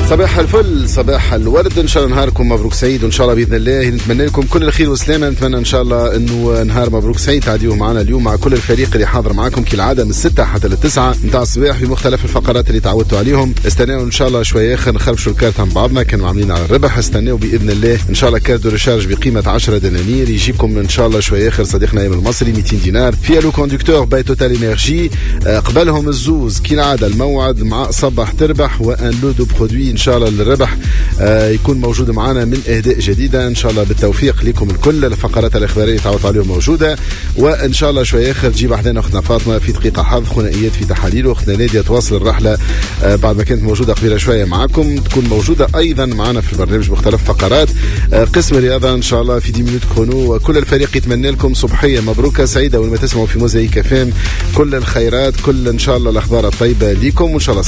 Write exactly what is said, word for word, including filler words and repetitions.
صباح الفل، صباح الورد، ان شاء الله نهاركم مبروك سعيد، وان شاء الله باذن الله نتمنى لكم كل الخير والسلامه. نتمنى ان شاء الله انه نهار مبروك سعيد تعديوه معنا اليوم مع كل الفريق اللي حاضر معكم كالعاده من الستة حتى للتسعة نتاع الصباح في مختلف الفقرات اللي تعودتوا عليهم. استناو ان شاء الله شويه اخر نخربشوا الكارت عن بعضنا، كانوا عاملين على الربح. استناو باذن الله ان شاء الله كارت دو ريشارج بقيمه عشرة دنانير يجيبكم ان شاء الله شويه اخر صديقنا ايمن المصري مئتين دينار في الو كوندكتور باي توتال انرجي. قبلهم الزوز كالعاده الموعد مع صباح تربح وان لو دو برودوي ان شاء الله للربح آه يكون موجود معنا من اهداء جديده ان شاء الله بالتوفيق لكم الكل. الفقرات الاخباريه تعود عليهم موجوده، وان شاء الله شويه اخر تجيب احدانا اختنا فاطمه في دقيقه حظ، ثنائيات في تحاليل، واختنا ناديه تواصل الرحله آه بعد ما كانت موجوده قبيله شويه معكم، تكون موجوده ايضا معنا في البرنامج مختلف فقرات. آه قسم الرياضه ان شاء الله في عشر مينوت كرونو، وكل الفريق يتمنى لكم صبحيه مبروكه سعيده، ولما تسمعوا في موزايك فام كل الخيرات، كل ان شاء الله الاخبار الطيبه ليكم، وان شاء الله